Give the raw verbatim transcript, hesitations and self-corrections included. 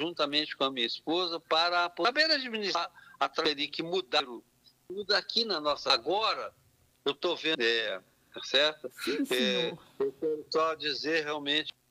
juntamente com a minha esposa, para saber administrar a tragédia que mudaram tudo aqui na nossa... Agora, eu estou vendo... É, tá certo? Sim, senhor. É, eu quero só dizer realmente